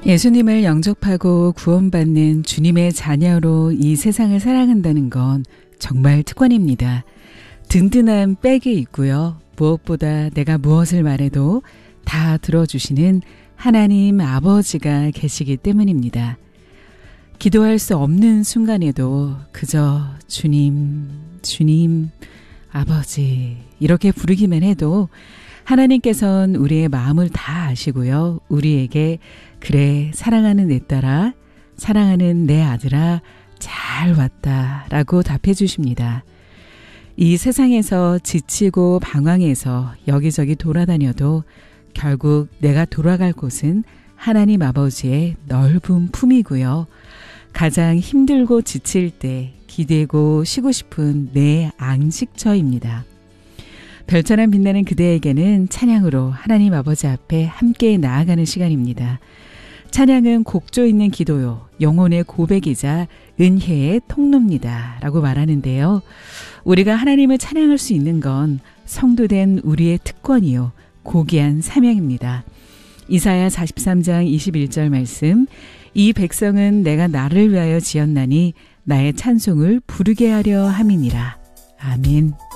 예수님을 영접하고 구원받는 주님의 자녀로 이 세상을 살아간다는 건 정말 특권입니다. 든든한 백이 있고요. 무엇보다 내가 무엇을 말해도 다 들어주시는 하나님 아버지가 계시기 때문입니다. 기도할 수 없는 순간에도 그저 주님, 주님, 아버지 이렇게 부르기만 해도 하나님께서는 우리의 마음을 다 아시고요. 우리에게 그래 사랑하는 내 딸아, 사랑하는 내 아들아 잘 왔다 라고 답해 주십니다. 이 세상에서 지치고 방황해서 여기저기 돌아다녀도 결국 내가 돌아갈 곳은 하나님 아버지의 넓은 품이고요. 가장 힘들고 지칠 때 기대고 쉬고 싶은 내 안식처입니다. 별처럼 빛나는 그대에게는 찬양으로 하나님 아버지 앞에 함께 나아가는 시간입니다. 찬양은 곡조 있는 기도요, 영혼의 고백이자 은혜의 통로입니다 라고 말하는데요. 우리가 하나님을 찬양할 수 있는 건 성도된 우리의 특권이요, 고귀한 사명입니다. 이사야 43장 21절 말씀, 이 백성은 내가 나를 위하여 지었나니 나의 찬송을 부르게 하려 함이니라. 아멘.